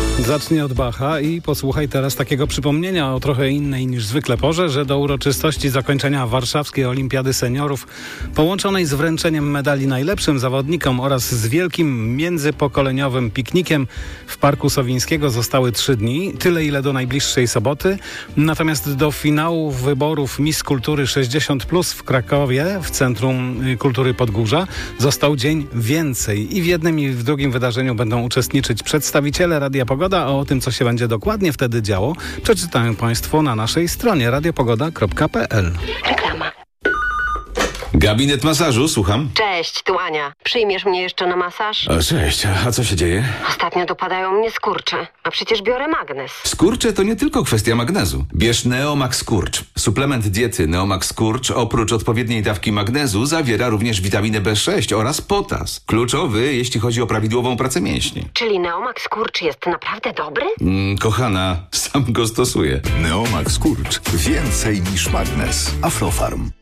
Zacznij od Bacha i posłuchaj teraz takiego przypomnienia o trochę innej niż zwykle porze, że do uroczystości zakończenia Warszawskiej Olimpiady Seniorów, połączonej z wręczeniem medali najlepszym zawodnikom oraz z wielkim międzypokoleniowym piknikiem w Parku Sowińskiego zostały 3 dni, tyle ile do najbliższej soboty. Natomiast do finału wyborów Miss Kultury 60+ w Krakowie, w Centrum Kultury Podgórza, został dzień więcej. I w jednym i w drugim wydarzeniu będą uczestniczyć przedstawiciele Radia Pogoda, a o tym, co się będzie dokładnie wtedy działo, przeczytają Państwo na naszej stronie radiopogoda.pl. Reklama. Gabinet masażu, słucham. Cześć, tu Ania. Przyjmiesz mnie jeszcze na masaż? O, cześć, a co się dzieje? Ostatnio dopadają mnie skurcze, a przecież biorę magnez. Skurcze to nie tylko kwestia magnezu. Bierz Neomax Skurcz. Suplement diety Neomax Skurcz oprócz odpowiedniej dawki magnezu zawiera również witaminę B6 oraz potas. Kluczowy, jeśli chodzi o prawidłową pracę mięśni. Czyli Neomax Skurcz jest naprawdę dobry? Kochana, sam go stosuję. Neomax Skurcz. Więcej niż magnez. Aflofarm.